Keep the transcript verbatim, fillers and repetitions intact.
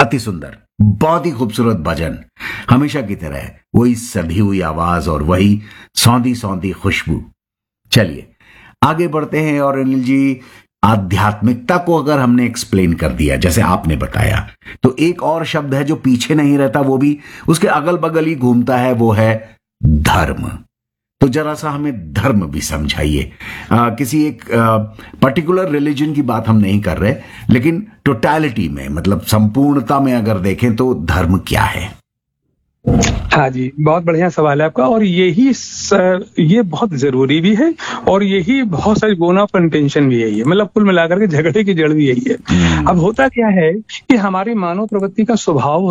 अति सुंदर, बहुत ही खूबसूरत भजन, हमेशा की तरह वही सधी हुई आवाज और वही सौंधी सौंधी खुशबू। चलिए आगे बढ़ते हैं। और अनिल जी, आध्यात्मिकता को अगर हमने एक्सप्लेन कर दिया जैसे आपने बताया, तो एक और शब्द है जो पीछे नहीं रहता, वो भी उसके अगल बगल ही घूमता है, वो है धर्म। तो जरा सा हमें धर्म भी समझाइए। किसी एक पर्टिकुलर रिलीजन की बात हम नहीं कर रहे, लेकिन टोटलिटी में, मतलब संपूर्णता में अगर देखें तो धर्म क्या है? हाँ जी, बहुत बढ़िया सवाल है आपका, और यही सर, ये बहुत जरूरी भी है, और यही बहुत सारी बोन ऑफ इंटेंशन भी यही है, मतलब कुल मिलाकर के झगड़े की जड़ भी यही है। अब होता क्या है कि हमारी मानव प्रवृत्ति का स्वभाव